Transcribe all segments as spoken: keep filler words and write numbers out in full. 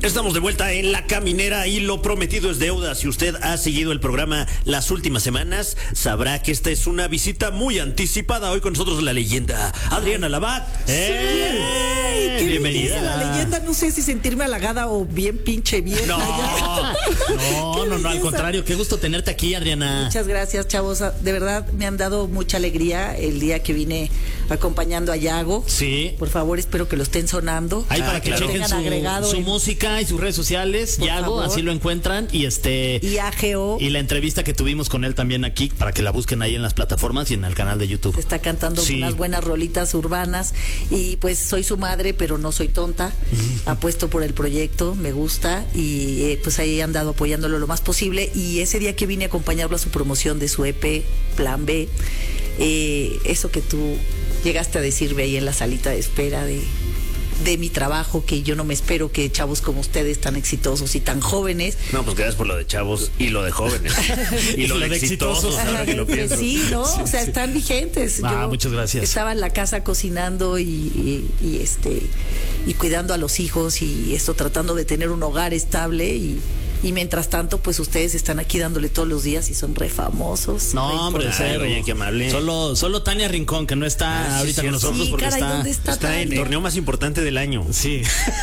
Estamos de vuelta en La Caminera y lo prometido es deuda. Si usted ha seguido el programa las últimas semanas, sabrá que esta es una visita muy anticipada. Hoy con nosotros la leyenda Adriana Labat. ¡Eh! ¡Ey! ¡Qué Bienvenida. belleza la leyenda! No sé si sentirme halagada o bien pinche bien. No, no, no, no, al contrario. Qué gusto tenerte aquí, Adriana. Muchas gracias, chavos. De verdad, me han dado mucha alegría el día que vine acompañando a Yago. Sí. Por favor, espero que lo estén sonando. Ahí Ah, para que claro. chequen Tengan su, agregado su en- música y sus redes sociales. Por Yago, favor. así lo encuentran. Y este Y A G O y la entrevista que tuvimos con él también aquí, para que la busquen ahí en las plataformas y en el canal de YouTube. está cantando Sí. unas buenas rolitas urbanas. Y pues soy su madre, pero no soy tonta. Apuesto por el proyecto, me gusta. Y eh, pues ahí he andado apoyándolo lo más posible. Y ese día que vine a acompañarlo a su promoción de su E P, Plan B, eh, eso que tú llegaste a decirme ahí en la salita de espera de, de mi trabajo, que yo no me espero que chavos como ustedes tan exitosos y tan jóvenes. No, pues gracias por lo de chavos y lo de jóvenes. Y lo de exitosos, ahora que lo Pues pienso. sí, ¿no? O sea, están vigentes. Ah, muchas gracias. Estaba en la casa cocinando y, y, y, este y cuidando a los hijos y esto, tratando de tener un hogar estable y Y mientras tanto, pues ustedes están aquí dándole todos los días y son re famosos. No, re hombre, importantes. cero. oye, qué amable. Solo, solo Tania Rincón, que no está Ah, sí, ahorita con cierto. nosotros Sí, porque caray, está. ¿dónde está? Está en el torneo más importante del año. Sí.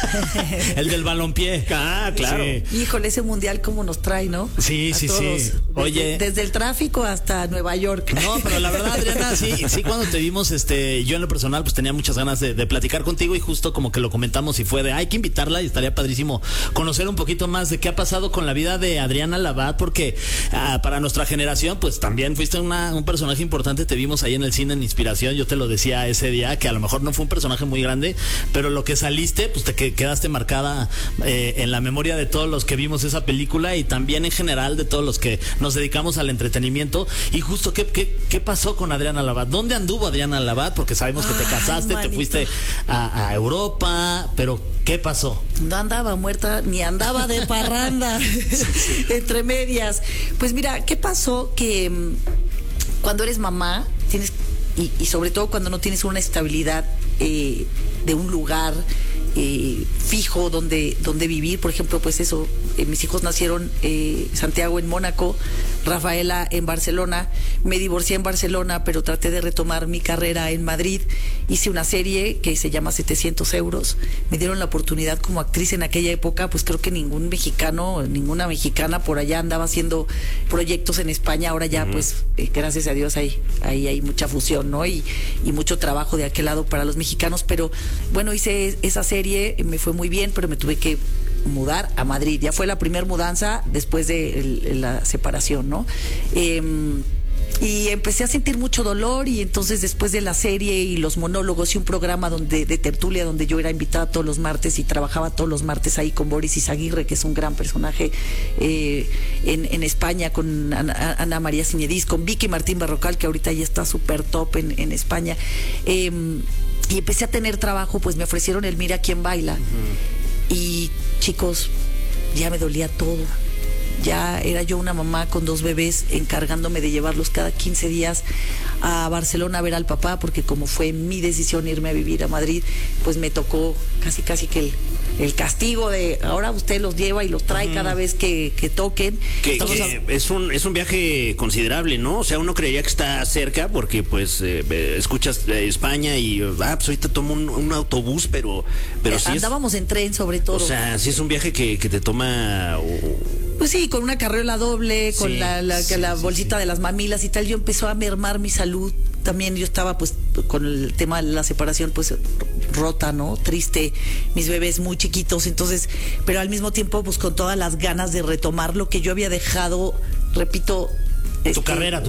El del balompié. Ah, claro. Sí. Híjole, ese mundial cómo nos trae, ¿no? Sí, A sí, todos. sí. Desde- Oye. Desde el tráfico hasta Nueva York. No, pero la verdad, Adriana, sí, sí, cuando te vimos, este, yo en lo personal, pues tenía muchas ganas de, de platicar contigo y justo como que lo comentamos y fue de, hay que invitarla y estaría padrísimo conocer un poquito más de qué ha pasado con la vida de Adriana Labat, porque ah, para nuestra generación, pues también fuiste una, un personaje importante, te vimos ahí en el cine en Inspiración, yo te lo decía ese día, que a lo mejor no fue un personaje muy grande, pero lo que saliste, pues te que- quedaste marcada eh, en la memoria de todos los que vimos esa película y también en general de todos los que nos dedicamos al entretenimiento. Y justo, ¿qué, qué, qué pasó con Adriana Labat? ¿Dónde anduvo Adriana Labat? Porque sabemos que te Ay, casaste, manito. te fuiste a, a Europa, pero ¿qué pasó? No andaba muerta, ni andaba de parranda entre medias. Pues mira, ¿qué pasó? Que mm, cuando eres mamá, tienes, y, y sobre todo cuando no tienes una estabilidad eh, de un lugar eh, fijo donde, donde vivir, por ejemplo, pues eso, eh, mis hijos nacieron, eh, Santiago en Mónaco, Rafaela en Barcelona, me divorcié en Barcelona, pero traté de retomar mi carrera en Madrid, hice una serie que se llama setecientos euros, me dieron la oportunidad como actriz en aquella época, pues creo que ningún mexicano, ninguna mexicana por allá andaba haciendo proyectos en España, ahora ya pues eh, gracias a Dios ahí, ahí hay mucha fusión, ¿no? Y, y mucho trabajo de aquel lado para los mexicanos, pero bueno, hice esa serie, me fue muy bien, pero me tuve que mudar a Madrid. Ya fue la primer mudanza después de el- la separación, ¿no? Eh, y empecé a sentir mucho dolor y entonces después de la serie y los monólogos y un programa donde de tertulia donde yo era invitada todos los martes y trabajaba todos los martes ahí con Boris Izaguirre, que es un gran personaje eh, en, en España, con Ana, Ana María Ciñedís, con Vicky Martín Barrocal, que ahorita ya está súper top en, en España. Eh, y empecé a tener trabajo, pues me ofrecieron el Mira quién baila. Y chicos, ya me dolía todo. Ya era yo una mamá con dos bebés encargándome de llevarlos cada quince días a Barcelona a ver al papá, porque como fue mi decisión irme a vivir a Madrid, pues me tocó casi casi que el, el castigo de ahora usted los lleva y los trae cada vez que, que toquen. Que, Estamos que a- es un es un viaje considerable, ¿no? O sea, uno creería que está cerca porque pues eh, eh, escuchas eh, España y ah, pues ahorita tomo un, un autobús, pero pero sí es, Andábamos en tren sobre todo. o sea, sí es un viaje que, que te toma uh, Pues sí, con una carriola doble, con Sí, la, la, sí, la sí, bolsita de las mamilas y tal, yo empezó a mermar mi salud. También yo estaba pues con el tema de la separación pues rota, ¿no? Triste, mis bebés muy chiquitos, entonces, pero al mismo tiempo pues con todas las ganas de retomar lo que yo había dejado, repito, Tu este, carrera,